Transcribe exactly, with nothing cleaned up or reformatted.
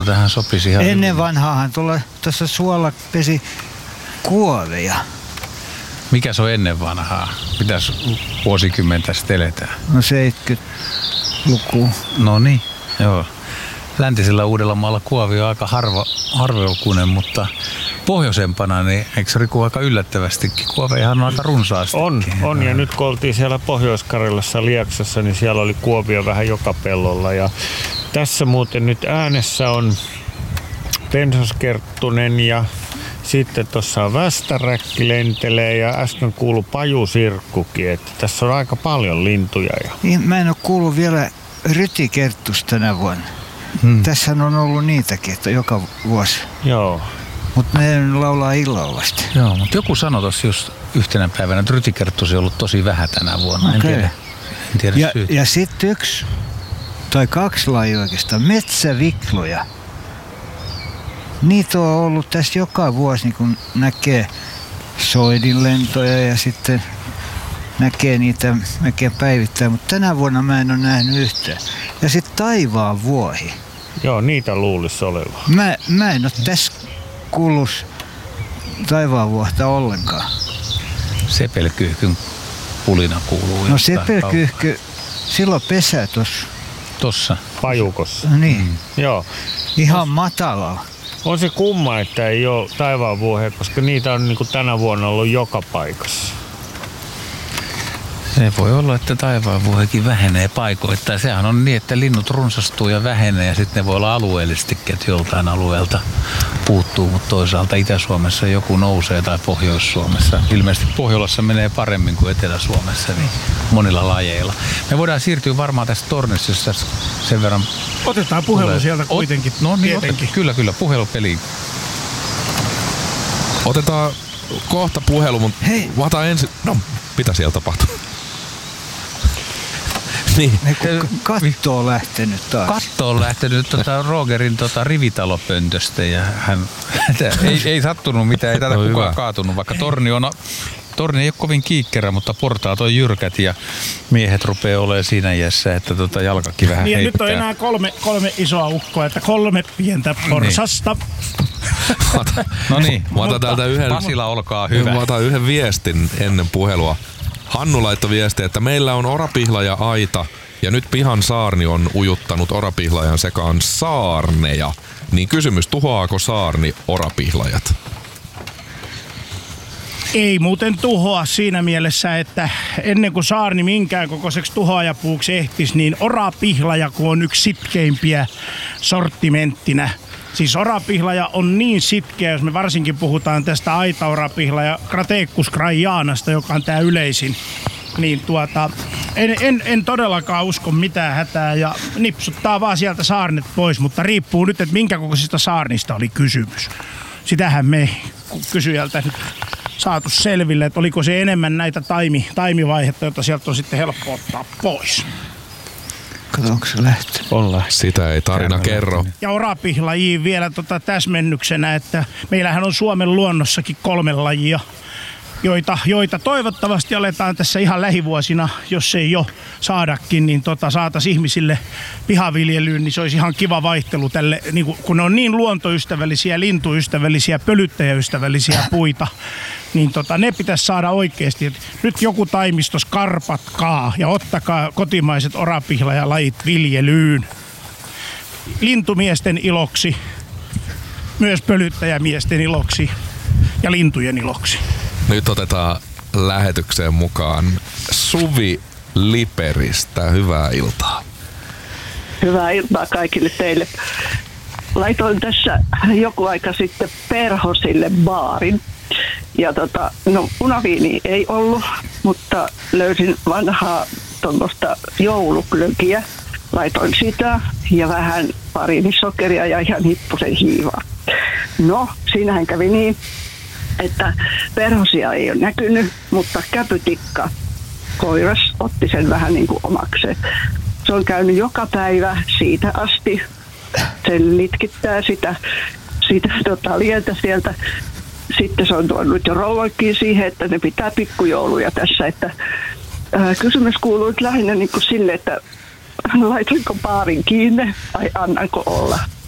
Tähän sopisi ihan Ennen hyvin. vanhaahan tuolla tuossa suolla pesi kuoveja. Mikä se on ennen vanhaa? Mitäs vuosikymmentä sitten eletään? No seitsemänkymmentäluku. No niin, joo. Läntisellä Uudellamaalla kuovi on aika harva, harvalukuinen, mutta pohjoisempana, niin eikö Riku aika yllättävästikin? Kuovejahan on aika runsaasti. On, on, ja nyt kun oltiin siellä Pohjois-Karjalassa Lieksassa, niin siellä oli kuovia vähän joka pellolla. Ja tässä muuten nyt äänessä on Pensaskerttunen ja sitten tuossa on västäräkki lentelee ja äsken kuului pajusirkkukin, että tässä on aika paljon lintuja. Ja... Niin, mä en ole kuullut vielä rytikerttusta tänä vuonna. Hmm. Tässähän on ollut niitäkin, että joka vuosi. Joo. Mutta ne laulaa illalla vasta. Joo, mutta joku sanoi tuossa just yhtenä päivänä, että rytikerttusia on ollut tosi vähän tänä vuonna. Okay. En tiedä, en tiedä ja, syytä. ja sitten yksi tai kaksi lajia oikeastaan, metsävikloja. Niitä on ollut tässä joka vuosi, niin kun näkee soidinlentoja ja sitten näkee niitä melkein päivittäin, mutta tänä vuonna mä en ole nähnyt yhtään. Ja sitten taivaan vuohi. Joo, niitä luulisi olevan. Mä, mä en ole tässä kuullut taivaan vuohta ollenkaan. Sepelkyyhkyn pulina kuuluu. No sepelkyyhky, silloin pesää tossa. Tossa? Pajukossa. Niin. Mm. Joo. Ihan matalalla. On se kumma, että ei ole taivaanvuohia, koska niitä on niin kuin tänä vuonna ollut joka paikassa. Se voi olla, että taivaanvuohikin vähenee paikoittain. Sehän on niin, että linnut runsastuu ja vähenee ja sitten ne voi olla alueellisestikin, että joltain alueelta puuttuu, mutta toisaalta Itä-Suomessa joku nousee tai Pohjois-Suomessa. Ilmeisesti Pohjolassa menee paremmin kuin Etelä-Suomessa, niin monilla lajeilla. Me voidaan siirtyä varmaan tästä tornista, jos tässä sen verran... Otetaan puhelu tulee. Sieltä kuitenkin. Ot, no niin, otet, kyllä, kyllä, puhelupeliin. Otetaan kohta puhelu, mutta otetaan ensin... No, mitä siellä tapahtuu? Niin. Katto on lähtenyt taas. Katto on lähtenyt tuota Rogerin tuota rivitalopöntöstä ja hän ei, ei sattunut mitään, ei tätä no kukaan hyvä. Kaatunut, vaikka torni on... Torni ei ole kovin kiikkerä, mutta portaat on jyrkät ja miehet rupeaa olemaan siinä iässä, että tota jalkakin vähän niin, heittää. Nyt on enää kolme, kolme isoa ukkoa, että kolme pientä porsasta. Niin. No niin, mä otan täältä yhden, Pasila, olkaa hyvä. Mä otan yhden viestin ennen puhelua. Hannu laittoi viestiä, että meillä on orapihlaja aita ja nyt pihan saarni on ujuttanut orapihlajan sekaan saarneja. Niin kysymys, tuhoaako saarni orapihlajat? Ei muuten tuhoa siinä mielessä, että ennen kuin saarni minkään kokoiseksi tuhoajapuuksi ehtisi, niin orapihlaja, kun on yksi sitkeimpiä sortimenttinä. Siis orapihlaja on niin sitkeä, jos me varsinkin puhutaan tästä aitaorapihlaja Crateccus craianasta, joka on tää yleisin. Niin tuota, en, en, en todellakaan usko mitään hätää ja nipsuttaa vaan sieltä saarnet pois, mutta riippuu nyt, että minkä kokoisista saarnista oli kysymys. Sitähän me kysyjältä nyt saatu selville, että oliko se enemmän näitä taimi, taimivaihetta, jota sieltä on sitten helppo ottaa pois. Kato, onko se lähtenyt? On lähtenyt. Sitä ei tarina kerro. Ja orapihlajiin vielä tota täsmennyksenä, että meillähän on Suomen luonnossakin kolme lajia, joita, joita toivottavasti aletaan tässä ihan lähivuosina, jos ei jo saadakin, niin tota, saataisiin ihmisille pihaviljelyyn, niin se olisi ihan kiva vaihtelu tälle, niin kun, kun ne on niin luontoystävällisiä, lintuystävällisiä, pölyttäjäystävällisiä puita, niin tota, ne pitäisi saada oikeasti. Nyt joku taimistos karpatkaa ja ottakaa kotimaiset orapihlajalajit viljelyyn. Lintumiesten iloksi, myös pölyttäjämiesten iloksi ja lintujen iloksi. Nyt otetaan lähetykseen mukaan Suvi Liperistä. Hyvää iltaa. Hyvää iltaa kaikille teille. Laitoin tässä joku aika sitten perhosille baarin. Ja tota, no punaviini ei ollut, mutta löysin vanhaa tuommoista jouluklökiä. Laitoin sitä ja vähän pariinisokeria ja ihan hippusen hiivaa. No, siinähän kävi niin, että perhosia ei ole näkynyt, mutta käpytikka koiras otti sen vähän niin kuin omakseen. Se on käynyt joka päivä siitä asti. Se litkittää sitä, sitä tota, lientä sieltä. Sitten se on tuonut jo rouvakin siihen, että ne pitää pikkujouluja tässä. Että, ää, kysymys kuuluu lähinnä niin kuin sille, että laitoinko baarin kiinni vai annanko olla.